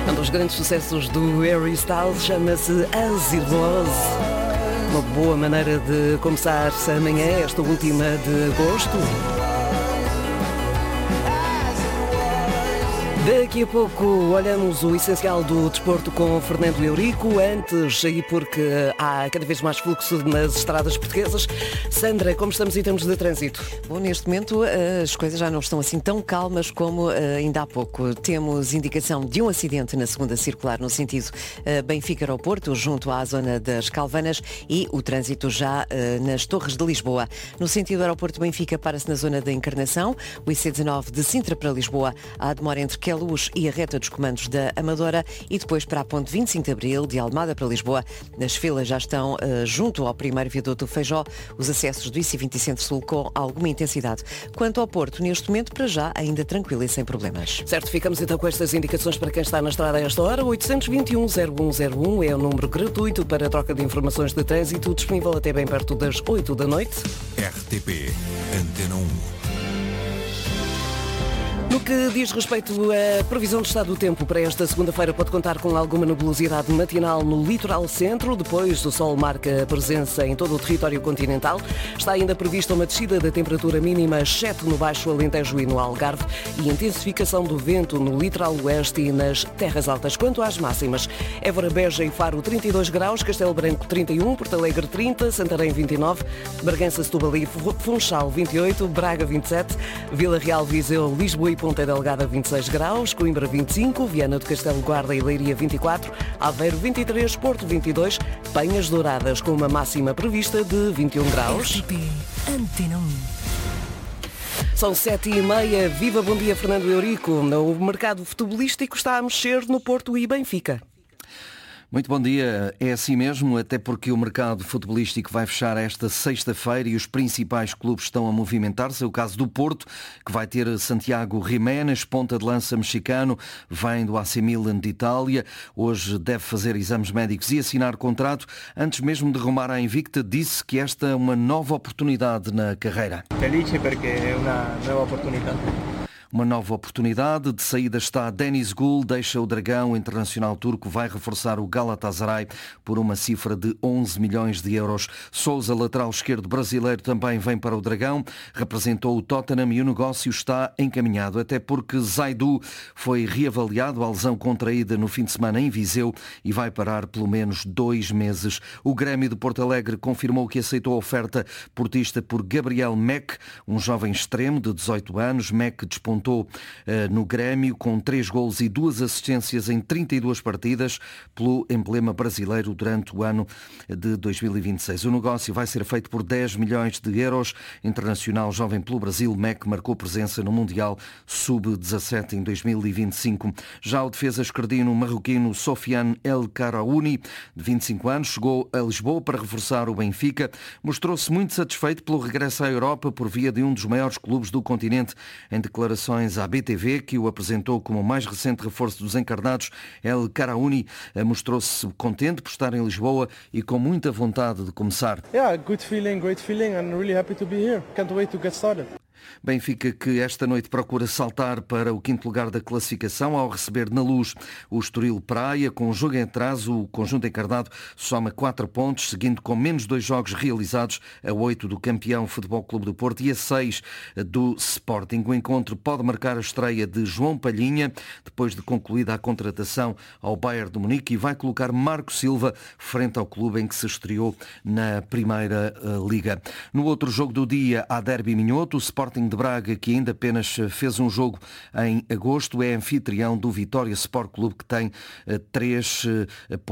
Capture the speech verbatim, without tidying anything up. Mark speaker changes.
Speaker 1: Um dos grandes sucessos do Harry Styles chama-se As It Was. Uma boa maneira de começar amanhã, esta última de agosto. Daqui a pouco olhamos o essencial do desporto com Fernando Eurico. Antes, aí porque há cada vez mais fluxo nas estradas portuguesas. Sandra, como estamos em termos de trânsito?
Speaker 2: Bom, neste momento as coisas já não estão assim tão calmas como ainda há pouco. Temos indicação de um acidente na segunda circular no sentido Benfica-Aeroporto, junto à zona das Calvanas, e o trânsito já nas Torres de Lisboa. No sentido Aeroporto-Benfica, para-se na zona da Encarnação. O I C dezanove de Sintra para Lisboa, há demora entre Queluz e a reta dos comandos da Amadora, e depois para a ponte vinte e cinco de Abril, de Almada para Lisboa. As filas já estão uh, junto ao primeiro viaduto do Feijó, os acessos do I C vinte Centro-Sul com alguma intensidade. Quanto ao Porto, neste momento, para já, ainda tranquilo e sem problemas.
Speaker 1: Certo, ficamos então com estas indicações para quem está na estrada a esta hora. oito dois um, zero um zero um é o número gratuito para a troca de informações de trânsito, disponível até bem perto das oito da noite.
Speaker 3: R T P Antena um.
Speaker 1: No que diz respeito à previsão de estado do tempo para esta segunda-feira, pode contar com alguma nebulosidade matinal no litoral centro. Depois o sol marca a presença em todo o território continental. Está ainda prevista uma descida da temperatura mínima, exceto no Baixo Alentejo e no Algarve, e intensificação do vento no litoral oeste e nas terras altas. Quanto às máximas, Évora, Beja e Faro trinta e dois graus, Castelo Branco trinta e um, Porto Alegre trinta, Santarém vinte e nove, Bragança, Setúbal e Funchal vinte e oito, Braga vinte e sete, Vila Real, Viseu, Lisboa e Ponta Delgada vinte e seis graus, Coimbra vinte e cinco, Viana do Castelo, Guarda e Leiria vinte e quatro, Aveiro vinte e três, Porto vinte e dois, Penhas Douradas com uma máxima prevista de vinte e um graus.
Speaker 4: R T P Antena um.
Speaker 1: São sete e meia. Viva, bom dia, Fernando Eurico. O mercado futebolístico está a mexer no Porto e Benfica.
Speaker 5: Muito bom dia. É assim mesmo, até porque o mercado futebolístico vai fechar esta sexta-feira e os principais clubes estão a movimentar-se. É o caso do Porto, que vai ter Santiago Jiménez, ponta de lança mexicano, vem do A C Milan de Itália. Hoje deve fazer exames médicos e assinar contrato. Antes mesmo de rumar à Invicta, disse que esta é uma nova oportunidade na carreira.
Speaker 6: Feliz porque é uma nova oportunidade.
Speaker 5: Uma nova oportunidade. De saída está Deniz Gül, deixa o Dragão. O internacional turco vai reforçar o Galatasaray por uma cifra de onze milhões de euros. Sousa, lateral esquerdo brasileiro, também vem para o Dragão. Representou o Tottenham e o negócio está encaminhado, até porque Zaidu foi reavaliado, a lesão contraída no fim de semana em Viseu, e vai parar pelo menos dois meses. O Grêmio de Porto Alegre confirmou que aceitou a oferta portista por Gabriel Meck, um jovem extremo de dezoito anos. Meck despontou no Grêmio com três golos e duas assistências em trinta e duas partidas pelo emblema brasileiro durante o ano de dois mil e vinte e seis. O negócio vai ser feito por dez milhões de euros. Internacional jovem pelo Brasil, Meck marcou presença no Mundial sub dezassete em dois mil e vinte e cinco. Já o defesa esquerdino marroquino Sofiane El Karaouni, de vinte e cinco anos, chegou a Lisboa para reforçar o Benfica. Mostrou-se muito satisfeito pelo regresso à Europa por via de um dos maiores clubes do continente. Em declarações à B T V, que o apresentou como o mais recente reforço dos encarnados, El Karaouni mostrou-se contente por estar em Lisboa e com muita vontade de começar.
Speaker 6: Yeah, good feeling, great feeling, and really happy to be here. Can't wait to get started.
Speaker 5: Benfica, que esta noite procura saltar para o quinto lugar da classificação ao receber na Luz o Estoril Praia. Com o jogo em atraso, o conjunto encarnado soma quatro pontos, seguindo com menos dois jogos realizados, a oito do campeão Futebol Clube do Porto e a seis do Sporting. O encontro pode marcar a estreia de João Palhinha, depois de concluída a contratação ao Bayern de Munique, e vai colocar Marco Silva frente ao clube em que se estreou na Primeira Liga. No outro jogo do dia, há derby minhoto. O Sporting de Braga, que ainda apenas fez um jogo em agosto, é anfitrião do Vitória Sport Clube, que tem três pontos.